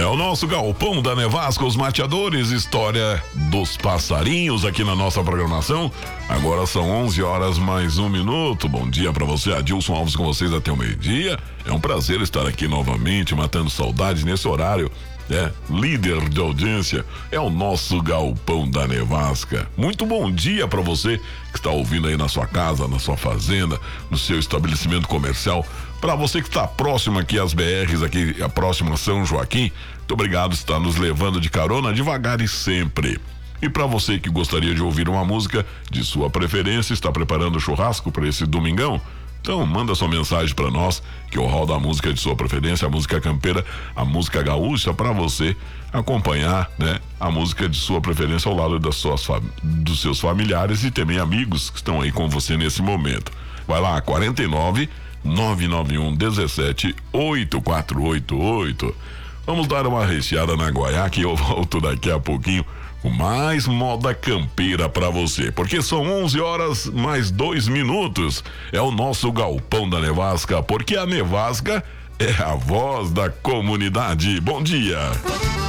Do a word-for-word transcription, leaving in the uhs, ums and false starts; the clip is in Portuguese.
É o nosso galpão da Nevasca, os mateadores, história dos passarinhos aqui na nossa programação. Agora são onze horas mais um minuto. Bom dia pra você, Adilson Alves, com vocês até o meio-dia. É um prazer estar aqui novamente, matando saudade nesse horário. É, líder de audiência, é o nosso galpão da Nevasca. Muito bom dia pra você que está ouvindo aí na sua casa, na sua fazenda, no seu estabelecimento comercial. Pra você que está próximo aqui às B Rs, aqui a próxima São Joaquim, muito obrigado por estar nos levando de carona devagar e sempre. E para você que gostaria de ouvir uma música de sua preferência, está preparando o churrasco para esse domingão? Então manda sua mensagem para nós, que eu rodo a música de sua preferência, a música campeira, a música gaúcha, para você acompanhar, né, a música de sua preferência ao lado das suas, dos seus familiares e também amigos que estão aí com você nesse momento. Vai lá, quarenta e nove, nove nove um, dezessete, oito quatro oito oito. Vamos dar uma recheada na Guaiá, que eu volto daqui a pouquinho com mais moda campeira pra você, porque são onze horas mais dois minutos. É o nosso galpão da Nevasca, porque a Nevasca é a voz da comunidade. Bom dia.